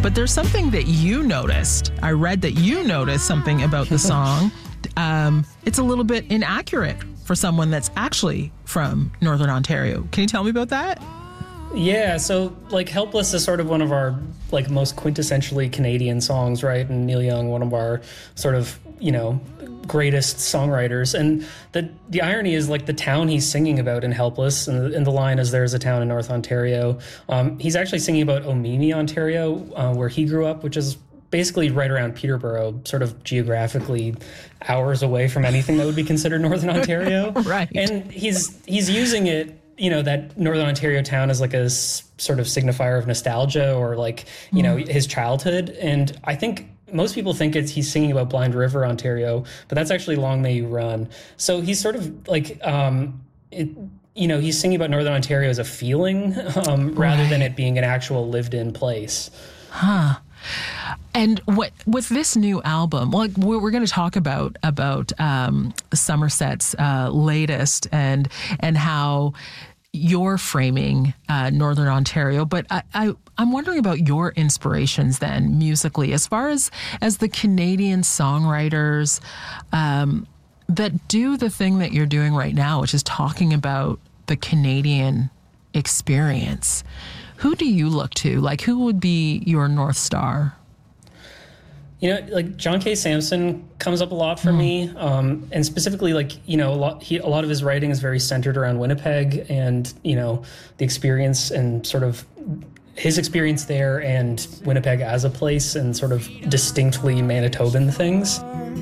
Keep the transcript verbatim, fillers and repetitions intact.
but there's something that you noticed. I read that you noticed something about the song. Um, it's a little bit inaccurate for someone that's actually from Northern Ontario. Can you tell me about that? Yeah, so like Helpless is sort of one of our like most quintessentially Canadian songs, right? And Neil Young, one of our sort of, you know, greatest songwriters. And the the irony is like the town he's singing about in Helpless, and, and the line is there's a town in North Ontario. Um, he's actually singing about Omemee, Ontario, uh, where he grew up, which is basically right around Peterborough, sort of geographically hours away from anything that would be considered Northern Ontario. Right. And he's he's using it, you know, that Northern Ontario town as like a s- sort of signifier of nostalgia or like, you know, his childhood. And I think most people think it's he's singing about Blind River, Ontario, but that's actually Long May You Run. So he's sort of like, um, it, you know, he's singing about Northern Ontario as a feeling um, rather Right. than it being an actual lived-in place. Huh. And what with this new album, like we're, we're going to talk about about um, Somerset's uh, latest and and how you're framing uh, Northern Ontario, but I, I I'm wondering about your inspirations then musically, as far as as the Canadian songwriters um, that do the thing that you're doing right now, which is talking about the Canadian experience. Who do you look to? Like, who would be your North Star? You know, like John K. Samson comes up a lot for mm. me, um, and specifically, like, you know, a lot he, a lot of his writing is very centered around Winnipeg and, you know, the experience and sort of his experience there and Winnipeg as a place and sort of distinctly Manitoban things.